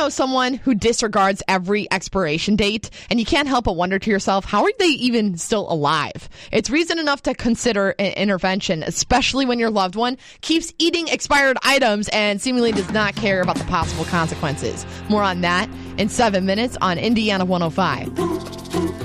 know someone who disregards every expiration date, and you can't help but wonder to yourself, how are they even still alive? It's reason enough to consider an intervention, especially when your loved one keeps eating expired items and seemingly does not care about the possible consequences. More on that in 7 minutes on Indiana 105.